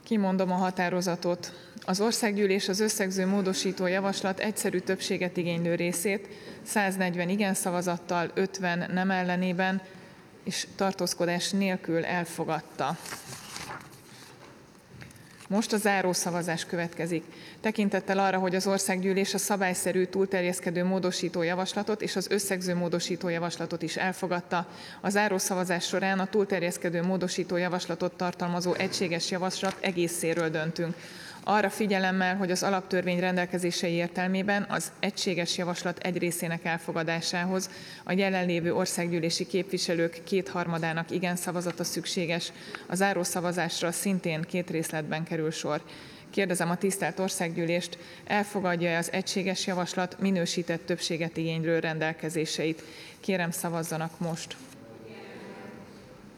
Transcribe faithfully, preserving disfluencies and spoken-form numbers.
Kimondom a határozatot. Az országgyűlés az összegző módosító javaslat egyszerű többséget igénylő részét száznegyven igen szavazattal, ötven nem ellenében és tartózkodás nélkül elfogadta. Most a záró szavazás következik. Tekintettel arra, hogy az országgyűlés a szabályszerű túlterjeszkedő módosító javaslatot és az összegző módosító javaslatot is elfogadta, a záró szavazás során a túlterjeszkedő módosító javaslatot tartalmazó egységes javaslat egészéről döntünk. Arra figyelemmel, hogy az alaptörvény rendelkezései értelmében az egységes javaslat egy részének elfogadásához a jelenlévő országgyűlési képviselők kétharmadának igen szavazata szükséges, a záró szavazásra szintén két részletben kerül sor. Kérdezem a tisztelt országgyűlést, elfogadja-e az egységes javaslat minősített többséget igénylő rendelkezéseit? Kérem, szavazzanak most!